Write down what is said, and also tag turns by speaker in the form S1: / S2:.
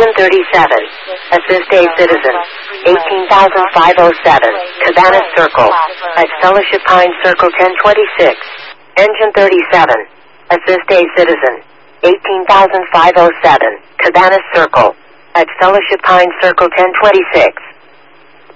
S1: Engine 37. Assist a citizen. 18,507. Cabanas Circle. At Fellowship Pine Circle 1026. Engine 37. Assist a citizen. 18,507. Cabanas Circle. At Fellowship Pine Circle 1026.